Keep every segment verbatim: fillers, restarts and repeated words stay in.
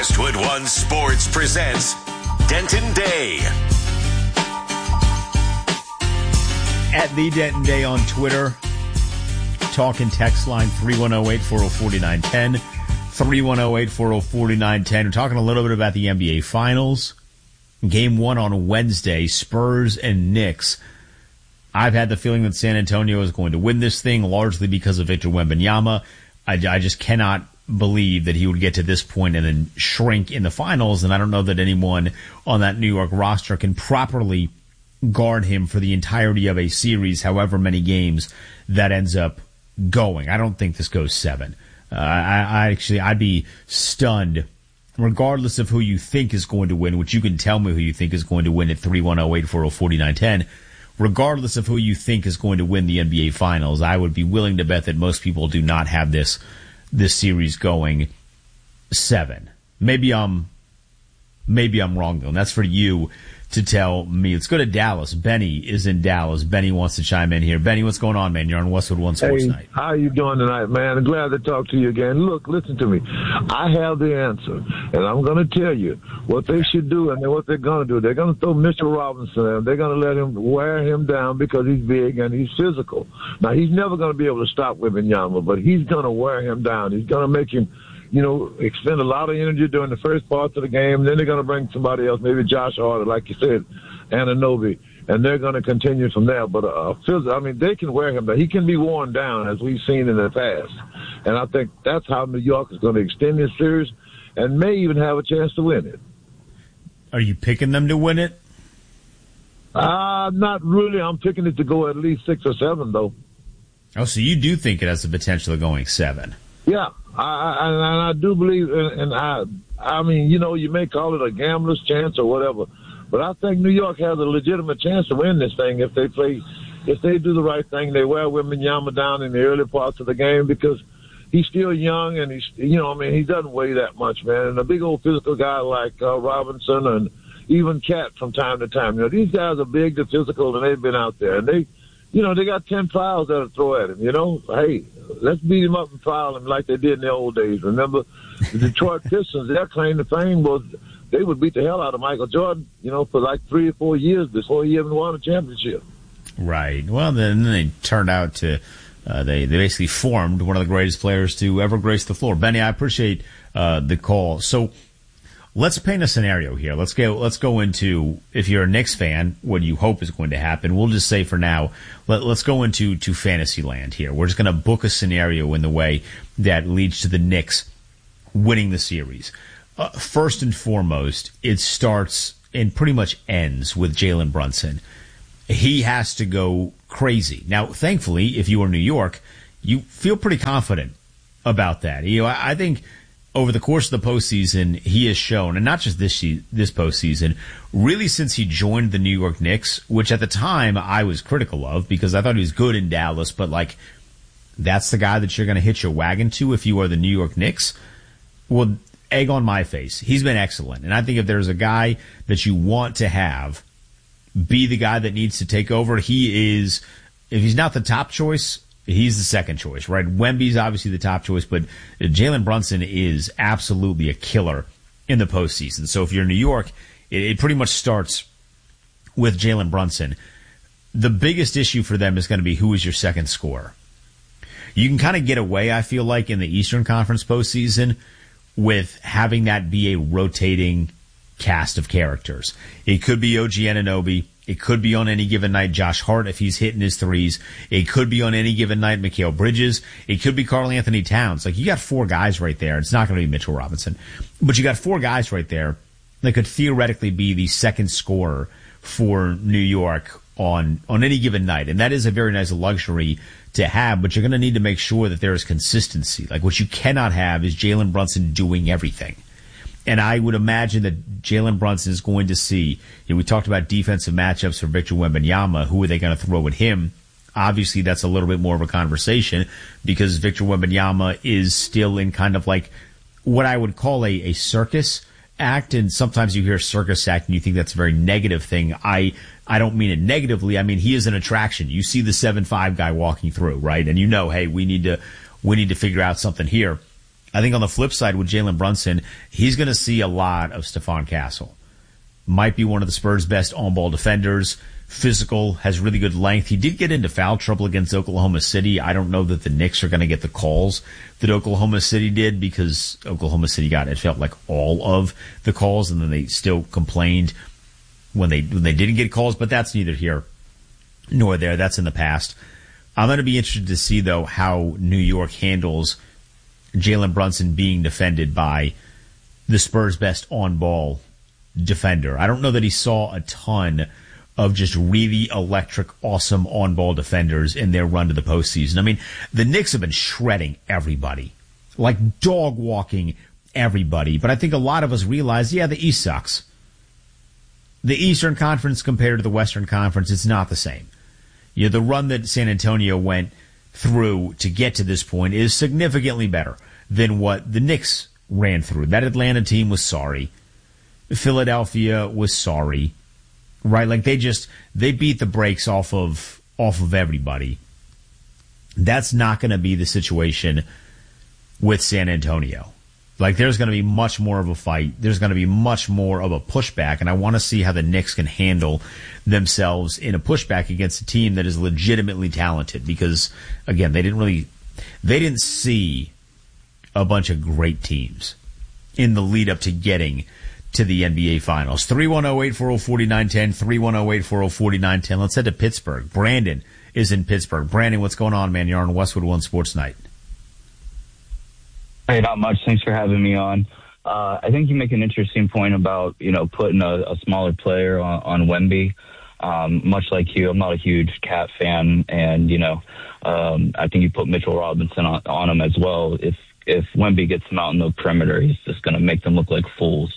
Westwood One Sports presents Denton Day. At the Denton Day on Twitter. Talk and text line three one zero, eight four zero, four nine one zero. three one zero, eight four zero, four nine one zero. We're talking a little bit about the N B A Finals. Game one on Wednesday, Spurs and Knicks. I've had the feeling that San Antonio is going to win this thing, largely because of Victor Wembanyama. I, I just cannot believe that he would get to this point and then shrink in the finals, and I don't know that anyone on that New York roster can properly guard him for the entirety of a series, however many games that ends up going. I don't think this goes seven. Uh, I, I actually, I'd be stunned, regardless of who you think is going to win, which you can tell me who you think is going to win at three one zero, eight four zero, four nine one zero. Regardless of who you think is going to win the N B A Finals, I would be willing to bet that most people do not have this this series going seven. Maybe I'm maybe I'm wrong though. And that's for you to tell me. Let's go to Dallas. Benny is in Dallas. Benny wants to chime in here. Benny, what's going on, man? You're on Westwood One Sports hey, Night. How are you doing tonight, man? I'm glad to talk to you again. Look, listen to me. I have the answer, and I'm going to tell you what they should do and what they're going to do. They're going to throw Mister Robinson in. They're going to let him wear him down because he's big and he's physical. Now, he's never going to be able to stop Wembanyama, but he's going to wear him down. He's going to make him, you know, expend a lot of energy during the first parts of the game. Then they're going to bring somebody else, maybe Josh Hart, like you said, Anunoby, and they're going to continue from there. But, uh, I mean, they can wear him down. He can be worn down, as we've seen in the past. And I think that's how New York is going to extend this series and may even have a chance to win it. Are you picking them to win it? Uh, not really. I'm picking it to go at least six or seven, though. Oh, so you do think it has the potential of going seven? Yeah, I, I, and I do believe, and I, I mean, you know, you may call it a gambler's chance or whatever, but I think New York has a legitimate chance to win this thing if they play, if they do the right thing. They wear Wembanyama down in the early parts of the game because he's still young and he's, you know, I mean, he doesn't weigh that much, man. And a big old physical guy like uh, Robinson and even Cat from time to time, you know, these guys are big and physical and they've been out there and they, you know, they got ten fouls that'll throw at him, you know. Hey, let's beat him up and foul him like they did in the old days. Remember, the Detroit Pistons, their claim to fame was they would beat the hell out of Michael Jordan, you know, for like three or four years before he even won a championship. Right. Well, then they turned out to, uh, they, they basically formed one of the greatest players to ever grace the floor. Benny, I appreciate uh, the call. So let's paint a scenario here. Let's go, let's go into, if you're a Knicks fan, what you hope is going to happen. We'll just say for now, let, let's go into to fantasy land here. We're just going to book a scenario in the way that leads to the Knicks winning the series. Uh, first and foremost, it starts and pretty much ends with Jalen Brunson. He has to go crazy. Now, thankfully, if you are New York, you feel pretty confident about that. You know, I, I think over the course of the postseason, he has shown, and not just this this postseason, really since he joined the New York Knicks, which at the time I was critical of because I thought he was good in Dallas, but like, that's the guy that you're going to hitch your wagon to if you are the New York Knicks? Well, egg on my face. He's been excellent. And I think if there's a guy that you want to have be the guy that needs to take over, he is, if he's not the top choice, he's the second choice, right? Wemby's obviously the top choice, but Jalen Brunson is absolutely a killer in the postseason. So if you're in New York, it, it pretty much starts with Jalen Brunson. The biggest issue for them is going to be who is your second scorer. You can kind of get away, I feel like, in the Eastern Conference postseason with having that be a rotating cast of characters. It could be O G Anunoby. It could be on any given night Josh Hart if he's hitting his threes. It could be on any given night Mikal Bridges. It could be Karl Anthony Towns. Like, you got four guys right there. It's not going to be Mitchell Robinson. But you got four guys right there that could theoretically be the second scorer for New York on, on any given night. And that is a very nice luxury to have, but you're going to need to make sure that there is consistency. Like, what you cannot have is Jalen Brunson doing everything. And I would imagine that Jalen Brunson is going to see, you know, we talked about defensive matchups for Victor Wembanyama. Who are they going to throw at him? Obviously, that's a little bit more of a conversation because Victor Wembanyama is still in kind of like what I would call a, a circus act. And sometimes you hear circus act and you think that's a very negative thing. I, I don't mean it negatively. I mean, he is an attraction. You see the seven five guy walking through, right? And you know, hey, we need to, we need to figure out something here. I think on the flip side with Jalen Brunson, he's going to see a lot of Stephon Castle. Might be one of the Spurs' best on-ball defenders. Physical, has really good length. He did get into foul trouble against Oklahoma City. I don't know that the Knicks are going to get the calls that Oklahoma City did, because Oklahoma City got, it felt like, all of the calls, and then they still complained when they when they didn't get calls, but that's neither here nor there. That's in the past. I'm going to be interested to see, though, how New York handles Jalen Brunson being defended by the Spurs' best on-ball defender. I don't know that he saw a ton of just really electric, awesome on-ball defenders in their run to the postseason. I mean, the Knicks have been shredding everybody, like dog-walking everybody. But I think a lot of us realize, yeah, the East sucks. The Eastern Conference compared to the Western Conference, it's not the same. You know, the run that San Antonio went through to get to this point is significantly better than what the Knicks ran through. That Atlanta team was sorry. Philadelphia was sorry. Right? Like they just, they beat the brakes off of, off of everybody. That's not going to be the situation with San Antonio. Like there's going to be much more of a fight. There's going to be much more of a pushback. And I want to see how the Knicks can handle themselves in a pushback against a team that is legitimately talented, because again, they didn't really, they didn't see a bunch of great teams in the lead up to getting to the N B A Finals. three one zero, eight four zero, four nine one zero, three one zero, eight four zero, four nine one zero. Let's head to Pittsburgh. Brandon is in Pittsburgh. Brandon, what's going on, man? You're on Westwood One Sports Night. Hey, not much. Thanks for having me on. Uh, I think you make an interesting point about, you know, putting a, a smaller player on, on Wemby. Um, much like you, I'm not a huge Cat fan, and, you know, um, I think you put Mitchell Robinson on, on him as well. If, if Wemby gets him out in the perimeter, he's just going to make them look like fools.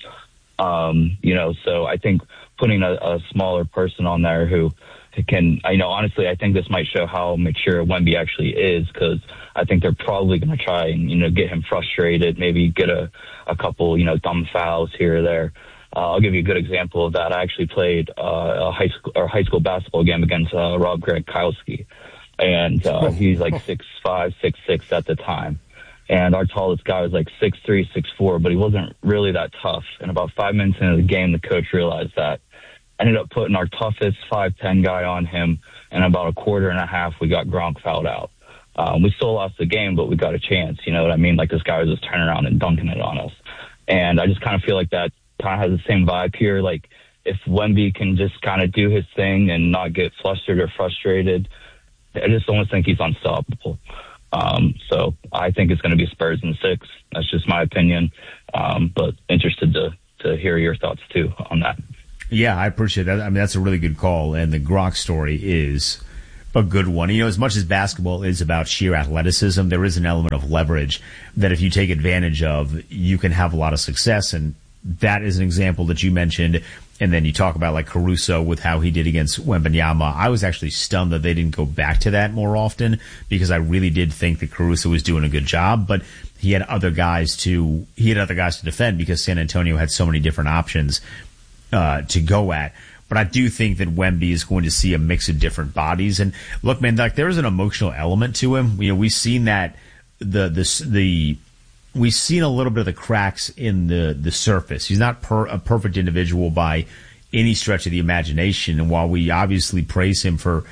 Um, you know, so I think putting a, a smaller person on there who can, you know, honestly, I think this might show how mature Wemby actually is, because I think they're probably going to try and, you know, get him frustrated, maybe get a, a couple, you know, dumb fouls here or there. Uh, I'll give you a good example of that. I actually played uh, a high school or high school basketball game against uh, Rob Gronkowski, and uh, he's like six five, six six at the time. And our tallest guy was like six three, six four, but he wasn't really that tough. And about five minutes into the game, the coach realized that. Ended up putting our toughest five ten guy on him, and about a quarter and a half, we got Gronk fouled out. Um, we still lost the game, but we got a chance. You know what I mean? Like, this guy was just turning around and dunking it on us. And I just kind of feel like that kind of has the same vibe here. Like, if Wemby can just kind of do his thing and not get flustered or frustrated, I just almost think he's unstoppable. Um, so I think it's going to be Spurs in six. That's just my opinion. Um, but interested to, to hear your thoughts, too, on that. Yeah, I appreciate that. I mean, that's a really good call. And the Gronk story is a good one. You know, as much as basketball is about sheer athleticism, there is an element of leverage that if you take advantage of, you can have a lot of success. And that is an example that you mentioned. And then you talk about like Caruso with how he did against Wembanyama. I was actually stunned that they didn't go back to that more often, because I really did think that Caruso was doing a good job, but he had other guys to, he had other guys to defend because San Antonio had so many different options uh, to go at. But I do think that Wemby is going to see a mix of different bodies. And look, man, like there is an emotional element to him. You know, we've seen that the, the, the, we've seen a little bit of the cracks in the, the surface. He's not per, a perfect individual by any stretch of the imagination. And while we obviously praise him for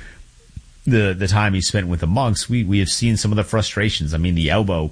the, the time he spent with the Monks, we, we have seen some of the frustrations. I mean, the elbow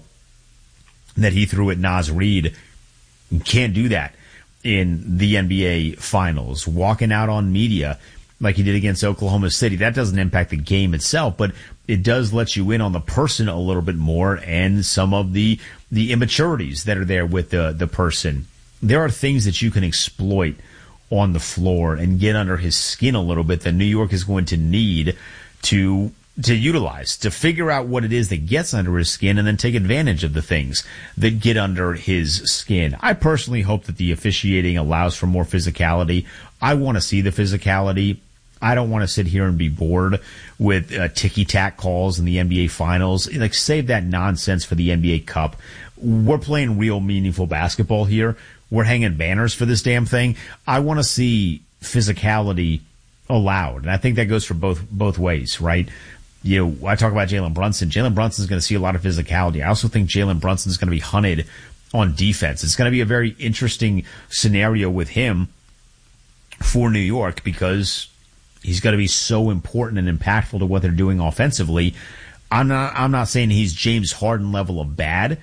that he threw at Naz Reid, you can't do that in the N B A Finals. Walking out on media like he did against Oklahoma City, that doesn't impact the game itself, but it does let you in on the person a little bit more and some of the the immaturities that are there with the the person. There are things that you can exploit on the floor and get under his skin a little bit that New York is going to need to to utilize, to figure out what it is that gets under his skin and then take advantage of the things that get under his skin. I personally hope that the officiating allows for more physicality. I want to see the physicality. I don't want to sit here and be bored with uh, ticky-tack calls in the N B A Finals. Like, save that nonsense for the N B A Cup. We're playing real meaningful basketball here. We're hanging banners for this damn thing. I want to see physicality allowed. And I think that goes for both both ways, right? you know, I talk about Jalen Brunson. Jalen Brunson's going to see a lot of physicality. I also think Jalen Brunson's going to be hunted on defense. It's going to be a very interesting scenario with him for New York because he's going to be so important and impactful to what they're doing offensively. I'm not, I'm not saying he's James Harden level of bad,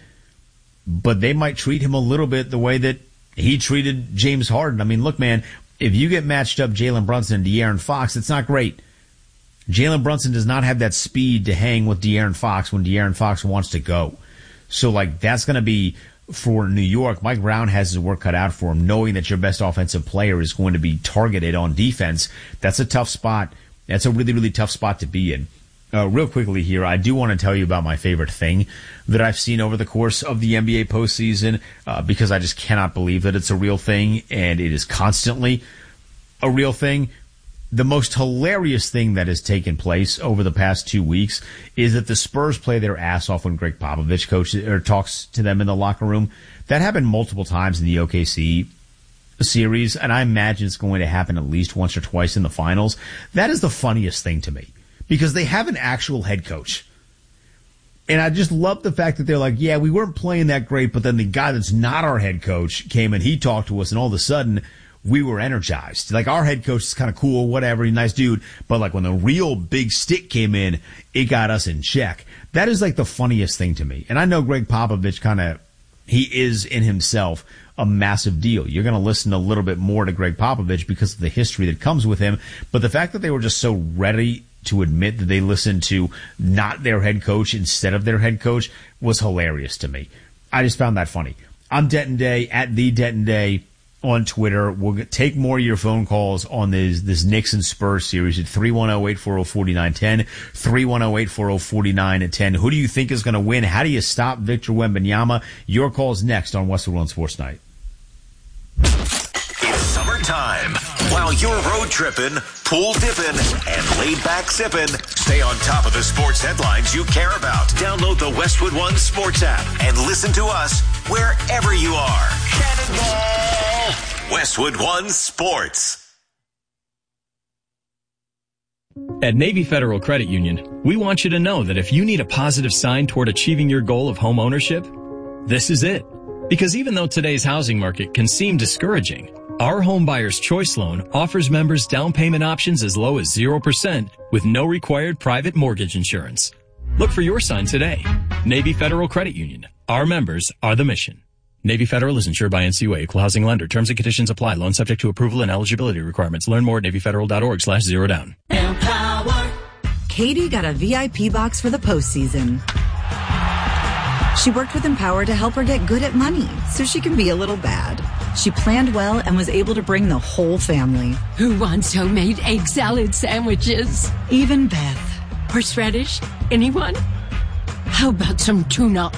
but they might treat him a little bit the way that he treated James Harden. I mean, look, man, if you get matched up Jalen Brunson and De'Aaron Fox, it's not great. Jalen Brunson does not have that speed to hang with De'Aaron Fox when De'Aaron Fox wants to go. So, like, that's going to be, for New York, Mike Brown has his work cut out for him, knowing that your best offensive player is going to be targeted on defense. That's a tough spot. That's a really, really tough spot to be in. Uh, real quickly here, I do want to tell you about my favorite thing that I've seen over the course of the N B A postseason, uh, because I just cannot believe that it's a real thing, and it is constantly a real thing. The most hilarious thing that has taken place over the past two weeks is that the Spurs play their ass off when Greg Popovich coaches or talks to them in the locker room. That happened multiple times in the O K C series, and I imagine it's going to happen at least once or twice in the finals. That is the funniest thing to me, because they have an actual head coach. And I just love the fact that they're like, yeah, we weren't playing that great, but then the guy that's not our head coach came and he talked to us, and all of a sudden we were energized. Like, our head coach is kind of cool, whatever, he's a nice dude, but like when the real big stick came in, it got us in check. That is like the funniest thing to me. And I know Greg Popovich kind of, he is in himself a massive deal. You're going to listen a little bit more to Greg Popovich because of the history that comes with him. But the fact that they were just so ready to admit that they listened to not their head coach instead of their head coach was hilarious to me. I just found that funny. I'm Denton Day, at the Denton Day on Twitter. We'll take more of your phone calls on this, this Knicks and Spurs series at three one zero, eight four zero, four nine one zero, three one zero, eight four zero, four nine one zero. Who do you think is going to win? How do you stop Victor Wembanyama? Your calls next on Westwood One Sports Night. It's summertime. While you're road tripping, pool dipping, and laid back sipping, stay on top of the sports headlines you care about. Download the Westwood One Sports app and listen to us wherever you are. Cannonball! Westwood One Sports. At Navy Federal Credit Union, we want you to know that if you need a positive sign toward achieving your goal of home ownership, this is it. Because even though today's housing market can seem discouraging, our Home Buyer's Choice Loan offers members down payment options as low as zero percent with no required private mortgage insurance. Look for your sign today. Navy Federal Credit Union. Our members are the mission. Navy Federal is insured by N C U A, equal housing lender. Terms and conditions apply. Loan subject to approval and eligibility requirements. Learn more at NavyFederal.org slash zero down. Empower. Katie got a V I P box for the postseason. She worked with Empower to help her get good at money so she can be a little bad. She planned well and was able to bring the whole family. Who wants homemade egg salad sandwiches? Even Beth. Horseradish? Anyone? How about some tuna